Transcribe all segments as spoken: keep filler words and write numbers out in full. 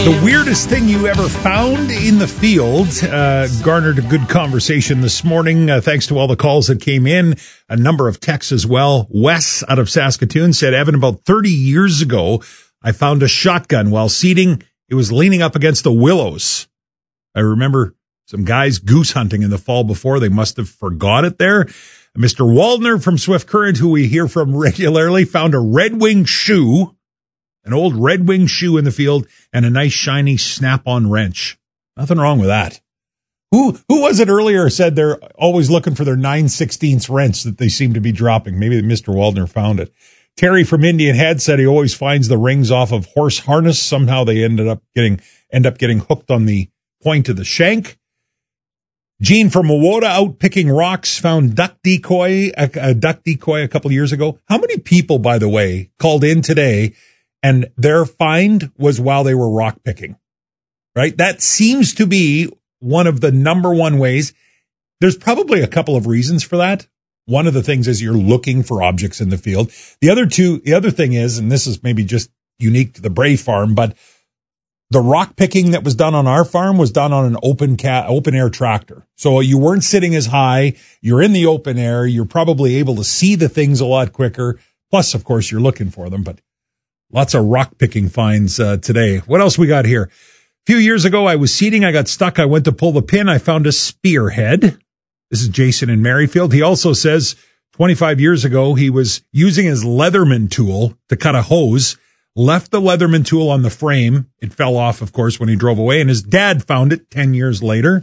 The weirdest thing you ever found in the field uh, garnered a good conversation this morning. Uh, thanks to all the calls that came in, a number of texts as well. Wes out of Saskatoon said, Evan, about thirty years ago, I found a shotgun while seeding. It was leaning up against the willows. I remember some guys goose hunting in the fall before. They must have forgot it there. Mister Waldner from Swift Current, who we hear from regularly, found a Red Wing shoe. An old Red Wing shoe in the field and a nice shiny snap-on wrench. Nothing wrong with that. Who who was it earlier said they're always looking for their nine sixteenths wrench that they seem to be dropping? Maybe Mister Waldner found it. Terry from Indian Head said he always finds the rings off of horse harness. Somehow they ended up getting end up getting hooked on the point of the shank. Gene from Mowota out picking rocks found duck decoy a, a duck decoy a couple of years ago. How many people, by the way, called in today and their find was while they were rock picking, right? That seems to be one of the number one ways. There's probably a couple of reasons for that. One of the things is you're looking for objects in the field. The other two, the other thing is, and this is maybe just unique to the Bray farm, but the rock picking that was done on our farm was done on an open cat, open air tractor. So you weren't sitting as high. You're in the open air. You're probably able to see the things a lot quicker. Plus, of course, you're looking for them, but lots of rock picking finds uh, today. What else we got here? A few years ago, I was seeding. I got stuck. I went to pull the pin. I found a spearhead. This is Jason in Merrifield. He also says twenty-five years ago, he was using his Leatherman tool to cut a hose, left the Leatherman tool on the frame. It fell off, of course, when he drove away, and his dad found it ten years later.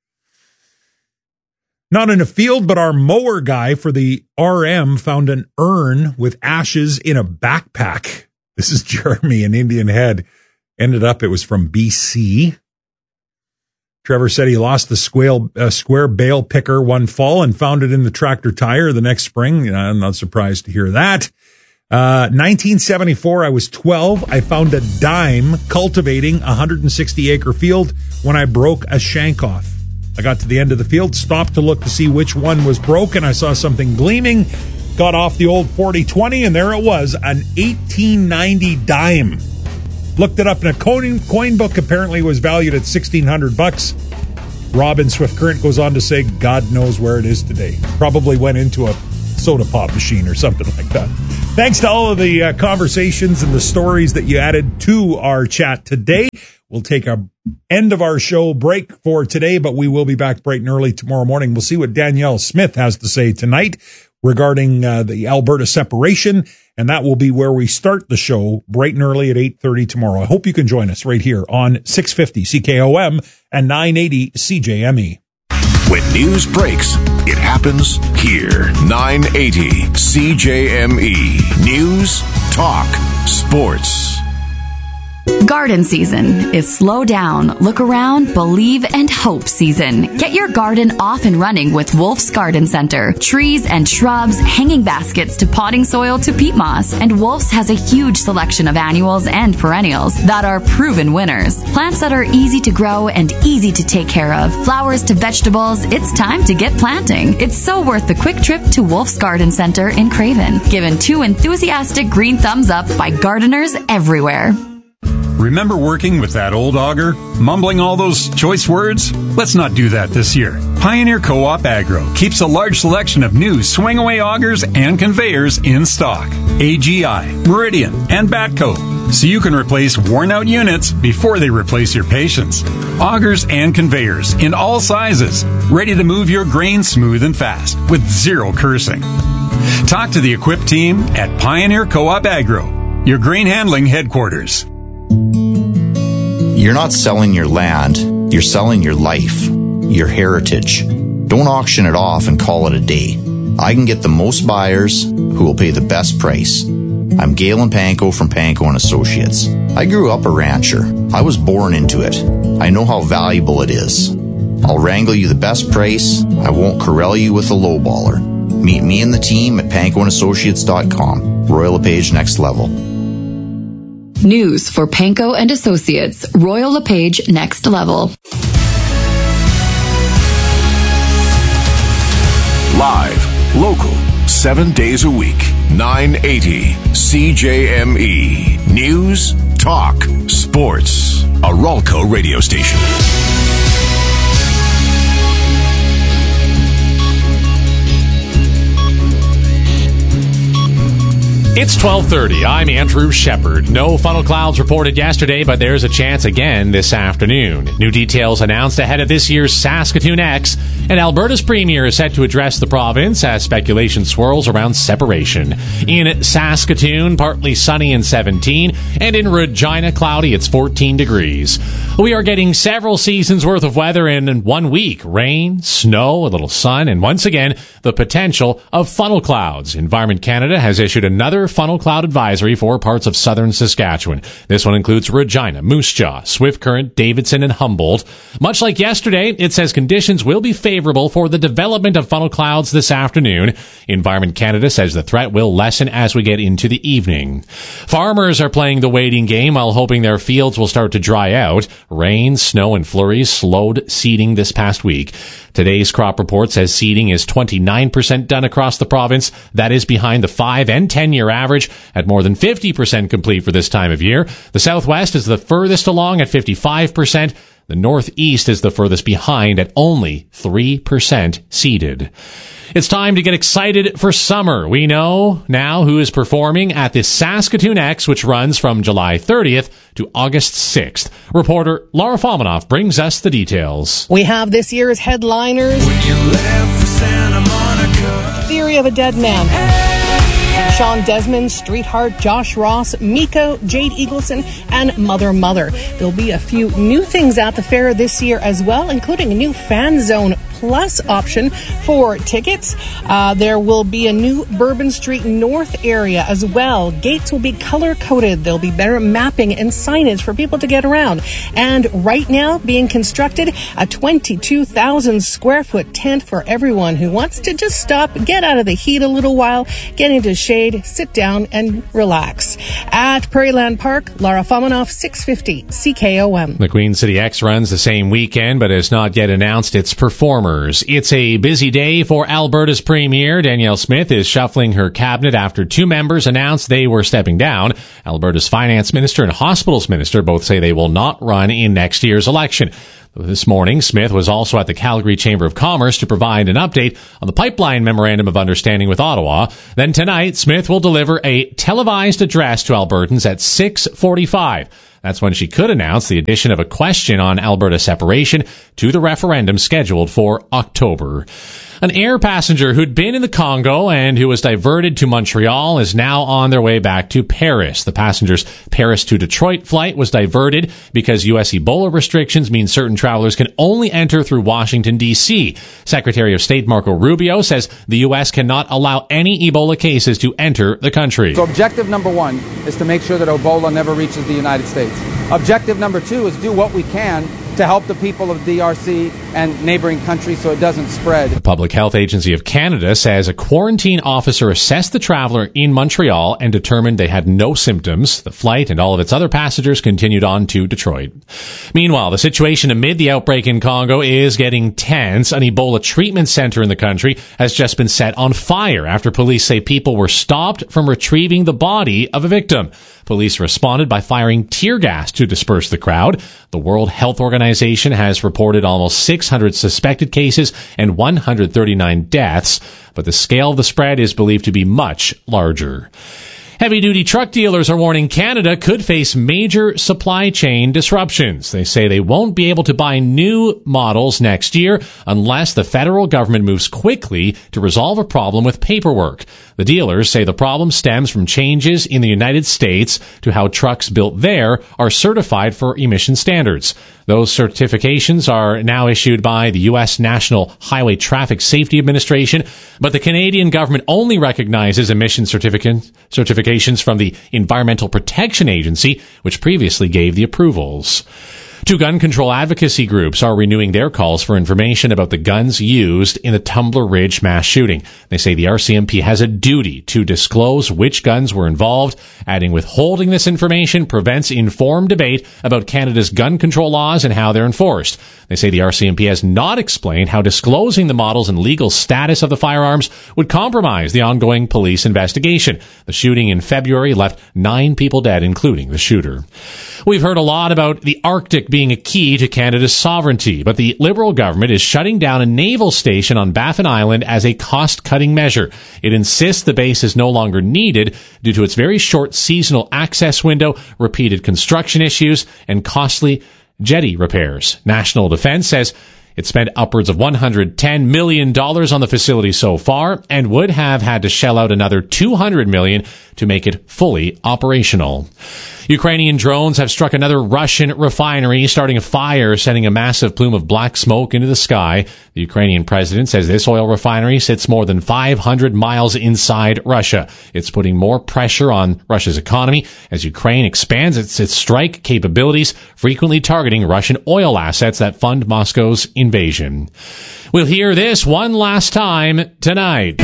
Not in a field, but our mower guy for the R M found an urn with ashes in a backpack. This is Jeremy in Indian Head. Ended up, it was from B C. Trevor said he lost the square, uh, square bale picker one fall and found it in the tractor tire the next spring. I'm not surprised to hear that. Uh, nineteen seventy-four, I was twelve. I found a dime cultivating a one hundred sixty acre field when I broke a shank off. I got to the end of the field, stopped to look to see which one was broken. I saw something gleaming. Got off the old forty twenty, and there it was, an eighteen ninety dime. Looked it up in a coin, coin book. Apparently, it was valued at sixteen hundred bucks. Rob in Swift Current goes on to say, God knows where it is today. Probably went into a soda pop machine or something like that. Thanks to all of the uh, conversations and the stories that you added to our chat today. We'll take a end of our show break for today, but we will be back bright and early tomorrow morning. We'll see what Danielle Smith has to say tonight regarding uh, the Alberta separation, and that will be where we start the show bright and early at eight thirty tomorrow. I hope you can join us right here on six fifty C K O M and nine eighty C J M E. When news breaks, it happens here. nine eighty C J M E. News, talk, sports. Garden season is slow down, look around, believe, and hope season. Get your garden off and running with Wolf's Garden Center. Trees and shrubs, hanging baskets to potting soil to peat moss. And Wolf's has a huge selection of annuals and perennials that are proven winners. Plants that are easy to grow and easy to take care of. Flowers to vegetables, it's time to get planting. It's so worth the quick trip to Wolf's Garden Center in Craven. Given two enthusiastic green thumbs up by gardeners everywhere. Remember working with that old auger? Mumbling all those choice words? Let's not do that this year. Pioneer Co-op Agro keeps a large selection of new swing-away augers and conveyors in stock. A G I, Meridian, and Batco. So you can replace worn-out units before they replace your patience. Augers and conveyors in all sizes. Ready to move your grain smooth and fast with zero cursing. Talk to the equipped team at Pioneer Co-op Agro, your grain handling headquarters. You're not selling your land, you're selling your life, your heritage. Don't auction it off and call it a day. I can get the most buyers who will pay the best price. I'm Galen Panko from Panko and Associates. I grew up a rancher. I was born into it. I know how valuable it is. I'll wrangle you the best price. I won't corral you with a lowballer. Meet me and the team at panko and associates dot com. Royal LePage Next Level. News for Panko and Associates. Royal LePage Next Level. Live, local, seven days a week. nine eighty C J M E. News, talk, sports. a Ralco radio station. It's twelve thirty. I'm Andrew Shepard. No funnel clouds reported yesterday, but there's a chance again this afternoon. New details announced ahead of this year's Saskatoon X, and Alberta's premier is set to address the province as speculation swirls around separation. In Saskatoon, partly sunny and seventeen, and in Regina, cloudy, it's fourteen degrees. We are getting several seasons worth of weather in one week. Rain, snow, a little sun, and once again, the potential of funnel clouds. Environment Canada has issued another funnel cloud advisory for parts of southern Saskatchewan. This one includes Regina, Moose Jaw, Swift Current, Davidson, and Humboldt. Much like yesterday, it says conditions will be favorable for the development of funnel clouds this afternoon. Environment Canada says the threat will lessen as we get into the evening. Farmers are playing the waiting game while hoping their fields will start to dry out. Rain, snow, and flurries slowed seeding this past week. Today's crop report says seeding is twenty-nine percent done across the province. That is behind the five and ten year average at more than fifty percent complete for this time of year. The Southwest is the furthest along at fifty-five percent. The Northeast is the furthest behind at only three percent seeded. It's time to get excited for summer. We know now who is performing at the Saskatoon X, which runs from July thirtieth to August sixth. Reporter Laura Fominoff brings us the details. We have this year's headliners. When you left for Santa Monica. Theory of a Dead Man. Sean Desmond, Streetheart, Josh Ross, Miko, Jade Eagleson, and Mother Mother. There'll be a few new things at the fair this year as well, including a new Fan Zone Plus option for tickets. Uh, there will be a new Bourbon Street North area as well. Gates will be color-coded. There'll be better mapping and signage for people to get around. And right now, being constructed, a twenty-two thousand square foot tent for everyone who wants to just stop, get out of the heat a little while, get into shade, sit down, and relax. At Prairieland Park, Laura Fominoff, six fifty C K O M. The Queen City X runs the same weekend, but has not yet announced its performers. It's a busy day for Alberta's premier. Danielle Smith is shuffling her cabinet after two members announced they were stepping down. Alberta's finance minister and hospitals minister both say they will not run in next year's election. This morning, Smith was also at the Calgary Chamber of Commerce to provide an update on the pipeline memorandum of understanding with Ottawa. Then tonight, Smith will deliver a televised address to Albertans at six forty-five. That's when she could announce the addition of a question on Alberta separation to the referendum scheduled for October. An air passenger who'd been in the Congo and who was diverted to Montreal is now on their way back to Paris. The passenger's Paris to Detroit flight was diverted because U S Ebola restrictions mean certain travelers can only enter through Washington, D C. Secretary of State Marco Rubio says the U S cannot allow any Ebola cases to enter the country. So objective number one is to make sure that Ebola never reaches the United States. Objective number two is do what we can to help the people of D R C and neighboring countries so it doesn't spread. The Public Health Agency of Canada says a quarantine officer assessed the traveler in Montreal and determined they had no symptoms. The flight and all of its other passengers continued on to Detroit. Meanwhile, the situation amid the outbreak in Congo is getting tense. An Ebola treatment center in the country has just been set on fire after police say people were stopped from retrieving the body of a victim. Police responded by firing tear gas to disperse the crowd. The World Health Organization has reported almost six hundred suspected cases and one hundred thirty-nine deaths, but the scale of the spread is believed to be much larger. Heavy-duty truck dealers are warning Canada could face major supply chain disruptions. They say they won't be able to buy new models next year unless the federal government moves quickly to resolve a problem with paperwork. The dealers say the problem stems from changes in the United States to how trucks built there are certified for emission standards. Those certifications are now issued by the U S National Highway Traffic Safety Administration, but the Canadian government only recognizes emission certificate, certifications from the Environmental Protection Agency, which previously gave the approvals. Two gun control advocacy groups are renewing their calls for information about the guns used in the Tumbler Ridge mass shooting. They say the R C M P has a duty to disclose which guns were involved, adding withholding this information prevents informed debate about Canada's gun control laws and how they're enforced. They say the R C M P has not explained how disclosing the models and legal status of the firearms would compromise the ongoing police investigation. The shooting in February left nine people dead, including the shooter. We've heard a lot about the Arctic being a key to Canada's sovereignty, but the Liberal government is shutting down a naval station on Baffin Island as a cost-cutting measure. It insists the base is no longer needed due to its very short seasonal access window, repeated construction issues, and costly jetty repairs. National Defence says it spent upwards of one hundred ten million dollars on the facility so far and would have had to shell out another two hundred million dollars to make it fully operational. Ukrainian drones have struck another Russian refinery, starting a fire, sending a massive plume of black smoke into the sky. The Ukrainian president says this oil refinery sits more than five hundred miles inside Russia. It's putting more pressure on Russia's economy as Ukraine expands its, its strike capabilities, frequently targeting Russian oil assets that fund Moscow's invasion. We'll hear this one last time tonight.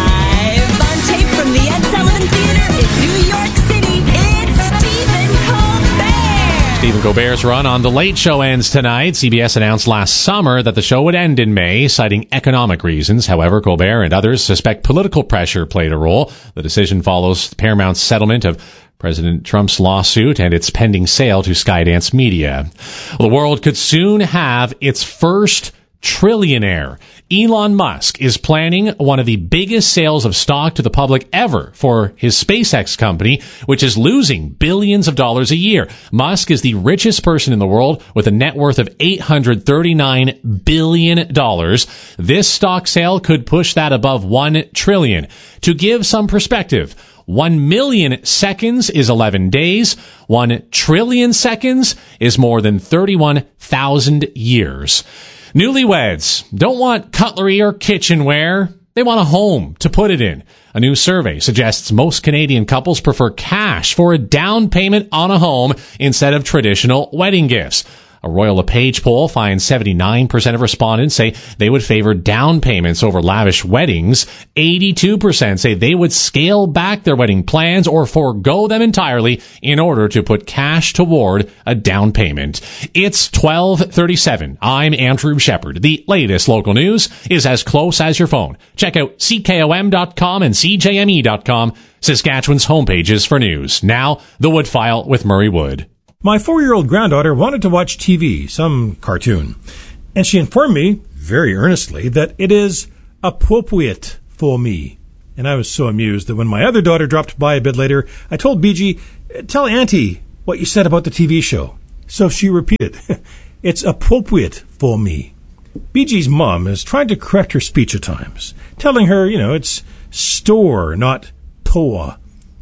Live on tape from the Ed Sullivan Theater in New York City, it's Stephen Colbert. Stephen Colbert's run on The Late Show ends tonight. C B S announced last summer that the show would end in May, citing economic reasons. However, Colbert and others suspect political pressure played a role. The decision follows Paramount's settlement of President Trump's lawsuit and its pending sale to Skydance Media. Well, the world could soon have its first trillionaire. Elon Musk is planning one of the biggest sales of stock to the public ever for his SpaceX company, which is losing billions of dollars a year. Musk is the richest person in the world with a net worth of eight hundred thirty-nine billion dollars. This stock sale could push that above one trillion dollars. To give some perspective, One million seconds is eleven days. One trillion seconds is more than thirty-one thousand years. Newlyweds don't want cutlery or kitchenware. They want a home to put it in. A new survey suggests most Canadian couples prefer cash for a down payment on a home instead of traditional wedding gifts. A Royal LePage poll finds seventy-nine percent of respondents say they would favor down payments over lavish weddings. eighty-two percent say they would scale back their wedding plans or forego them entirely in order to put cash toward a down payment. It's twelve thirty-seven. I'm Andrew Shepard. The latest local news is as close as your phone. Check out C K O M dot com and C J M E dot com, Saskatchewan's homepages for news. Now, the Wood File with Murray Wood. My four-year-old granddaughter wanted to watch T V, some cartoon, and she informed me, very earnestly, that it is appropriate for me. And I was so amused that when my other daughter dropped by a bit later, I told B G, tell Auntie what you said about the T V show. So she repeated, it's appropriate for me. B G's mom is trying to correct her speech at times, telling her, you know, it's store, not toa,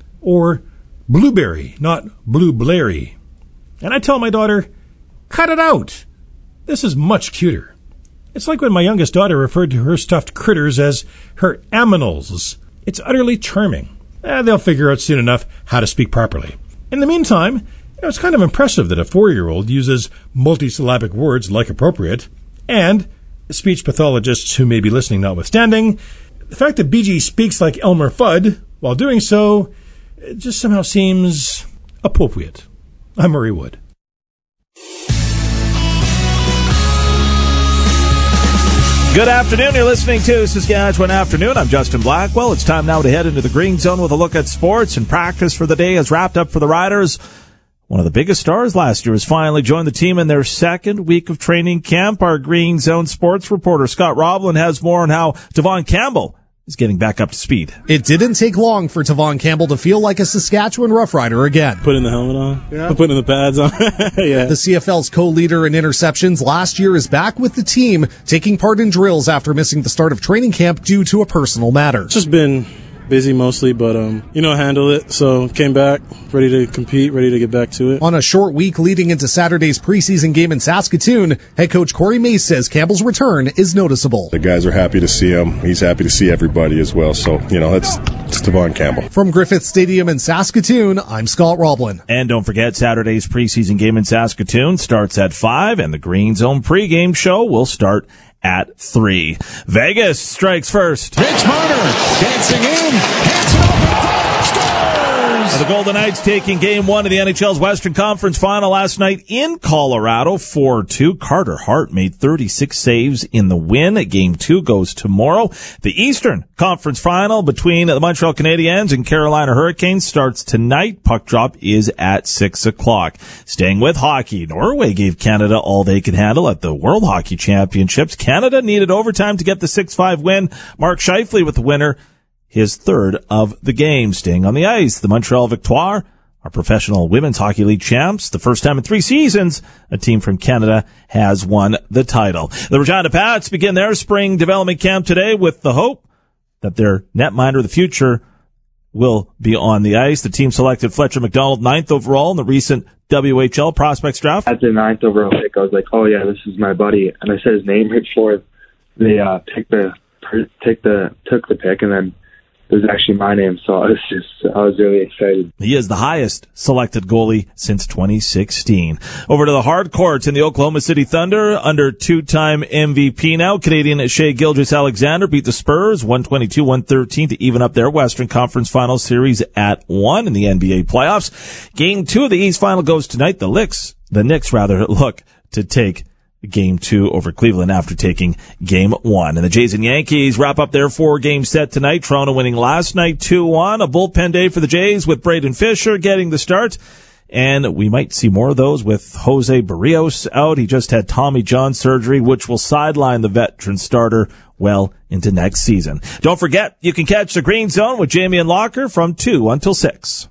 or blueberry, not blueberry. And I tell my daughter, cut it out. This is much cuter. It's like when my youngest daughter referred to her stuffed critters as her aminals. It's utterly charming. Eh, they'll figure out soon enough how to speak properly. In the meantime, you know, it's kind of impressive that a four-year-old uses multisyllabic words like appropriate, and speech pathologists who may be listening notwithstanding, the fact that B G speaks like Elmer Fudd while doing so, it just somehow seems appropriate. I'm Murray Wood. Good afternoon. You're listening to Saskatchewan Afternoon. I'm Justin Blackwell. It's time now to head into the green zone with a look at sports, and practice for the day is wrapped up for the Riders. One of the biggest stars last year has finally joined the team in their second week of training camp. Our green zone sports reporter Scott Roblin has more on how Devon Campbell is getting back up to speed. It didn't take long for Devon Campbell to feel like a Saskatchewan Rough Rider again. Putting the helmet on, yeah. Putting the pads on. Yeah. The C F L's co-leader in interceptions last year is back with the team, taking part in drills after missing the start of training camp due to a personal matter. It's just been busy mostly, but, um, you know, handle it. So came back, ready to compete, ready to get back to it. On a short week leading into Saturday's preseason game in Saskatoon, head coach Corey Mace says Campbell's return is noticeable. The guys are happy to see him. He's happy to see everybody as well. So, you know, that's it's Devon Campbell. From Griffith Stadium in Saskatoon, I'm Scott Roblin. And don't forget, Saturday's preseason game in Saskatoon starts at five, and the Green Zone pregame show will start at three. Vegas strikes first. Mitch Marner dancing in, hands it open, scores! The Golden Knights taking game one of the N H L's Western Conference Final last night in Colorado, four two. Carter Hart made thirty-six saves in the win. Game two goes tomorrow. The Eastern Conference Final between the Montreal Canadiens and Carolina Hurricanes starts tonight. Puck drop is at six o'clock. Staying with hockey, Norway gave Canada all they could handle at the World Hockey Championships. Canada needed overtime to get the six five win. Mark Scheifele with the winner, his third of the game. Staying on the ice, the Montreal Victoire are professional women's hockey league champs. The first time in three seasons a team from Canada has won the title. The Regina Pats begin their spring development camp today with the hope that their netminder of the future will be on the ice. The team selected Fletcher McDonald ninth overall in the recent W H L prospects draft. At the ninth overall pick, I was like, oh yeah, this is my buddy. And I said his name right before they uh, picked the, picked the, took the pick, and then it was actually my name, so I was just, I was really excited. He is the highest selected goalie since twenty sixteen. Over to the hard courts in the Oklahoma City Thunder under two-time M V P now. Canadian Shea Gilgeous-Alexander beat the Spurs one twenty-two one thirteen to even up their Western Conference Final Series at one in the N B A playoffs. Game two of the East Final goes tonight. The Knicks, the Knicks rather, look to take Game two over Cleveland after taking game one. And the Jays and Yankees wrap up their four-game set tonight. Toronto winning last night two one. A bullpen day for the Jays with Braden Fisher getting the start. And we might see more of those with Jose Barrios out. He just had Tommy John surgery, which will sideline the veteran starter well into next season. Don't forget, you can catch the Green Zone with Jamie and Locker from two until six.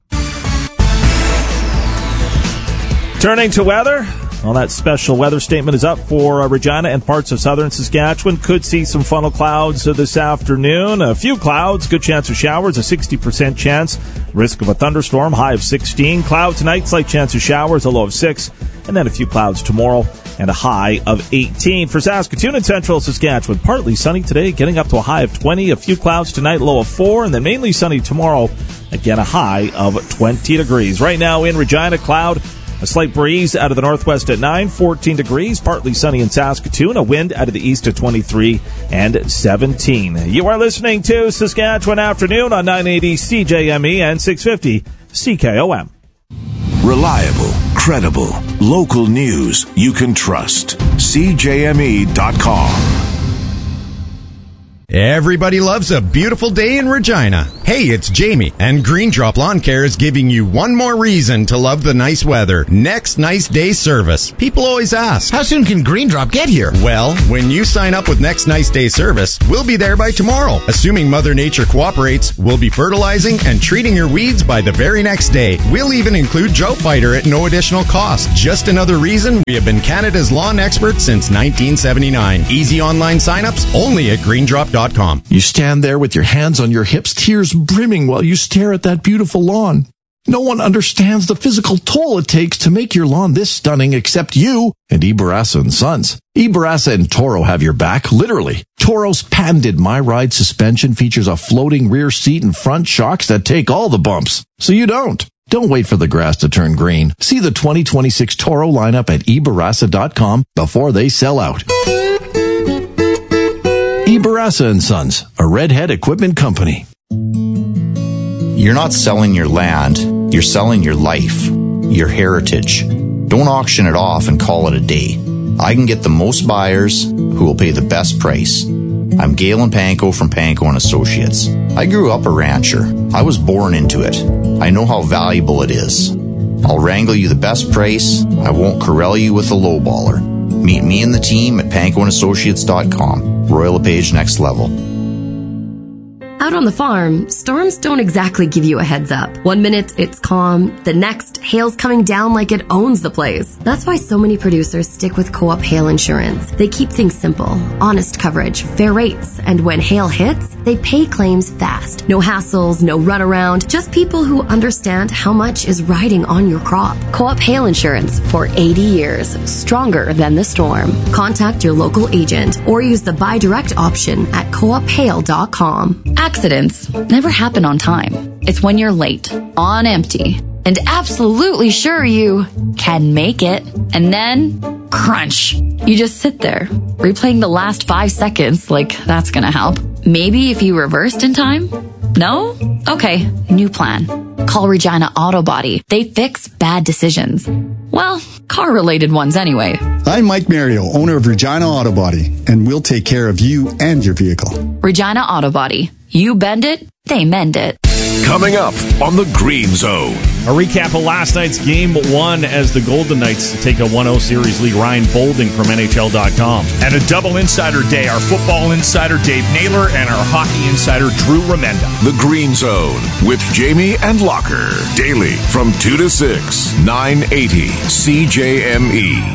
Turning to weather. Well, that special weather statement is up for uh, Regina and parts of southern Saskatchewan. Could see some funnel clouds uh, this afternoon. A few clouds, good chance of showers, a sixty percent chance. Risk of a thunderstorm, high of sixteen. Cloud tonight, slight chance of showers, a low of six. And then a few clouds tomorrow and a high of eighteen. For Saskatoon and central Saskatchewan, partly sunny today, getting up to a high of twenty. A few clouds tonight, low of four. And then mainly sunny tomorrow, again a high of twenty degrees. Right now in Regina, cloud. A slight breeze out of the northwest at nine, fourteen degrees, partly sunny in Saskatoon, a wind out of the east at twenty-three and seventeen. You are listening to Saskatchewan Afternoon on nine eighty C J M E and six fifty C K O M. Reliable, credible, local news you can trust. C J M E dot com. Everybody loves a beautiful day in Regina. Hey, it's Jamie, and Green Drop Lawn Care is giving you one more reason to love the nice weather. Next Nice Day service. People always ask, how soon can Green Drop get here? Well, when you sign up with Next Nice Day service, we'll be there by tomorrow. Assuming Mother Nature cooperates, we'll be fertilizing and treating your weeds by the very next day. We'll even include Drought Fighter at no additional cost. Just another reason we have been Canada's lawn expert since nineteen seventy-nine. Easy online signups only at green drop dot com. You stand there with your hands on your hips, tears brimming while you stare at that beautiful lawn. No one understands the physical toll it takes to make your lawn this stunning except you and Ibarasa and Sons. Ibarasa and Toro have your back, literally. Toro's patented My Ride suspension features a floating rear seat and front shocks that take all the bumps, so you don't. Don't wait for the grass to turn green. See the twenty twenty-six Toro lineup at Ibarasa dot com before they sell out. Ibarasa and Sons, a Redhead equipment company. You're not selling your land, you're selling your life, your heritage. Don't auction it off and call it a day. I can get the most buyers who will pay the best price. I'm Galen Panko from Panko and Associates. I grew up a rancher. I was born into it. I know how valuable it is. I'll wrangle you the best price. I won't corral you with a lowballer. Meet me and the team at panko and associates dot com. Royal LePage Next Level. Out on the farm, storms don't exactly give you a heads up. One minute it's calm, the next hail's coming down like it owns the place. That's why so many producers stick with Co-op Hail Insurance. They keep things simple, honest coverage, fair rates, and when hail hits, they pay claims fast. No hassles, no runaround, just people who understand how much is riding on your crop. Co-op Hail Insurance for eighty years, stronger than the storm. Contact your local agent or use the buy direct option at co op hail dot com. Accidents never happen on time. It's when you're late, on empty, and absolutely sure you can make it. And then, crunch. You just sit there, replaying the last five seconds like that's gonna help. Maybe if you reversed in time? No? Okay, new plan. Call Regina Auto Body. They fix bad decisions. Well, car-related ones anyway. I'm Mike Mario, owner of Regina Auto Body, and we'll take care of you and your vehicle. Regina Auto Body. You bend it, they mend it. Coming up on the Green Zone. A recap of last night's game one as the Golden Knights take a one oh series lead. Ryan Bolding from N H L dot com. And a double insider day. Our football insider Dave Naylor and our hockey insider Drew Remenda. The Green Zone with Jamie and Locker. Daily from two to six. nine eighty C J M E.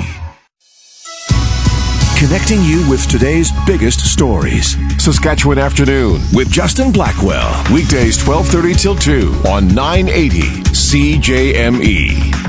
Connecting you with today's biggest stories. Saskatchewan Afternoon with Justin Blackwell. Weekdays twelve thirty till two on nine eighty C J M E.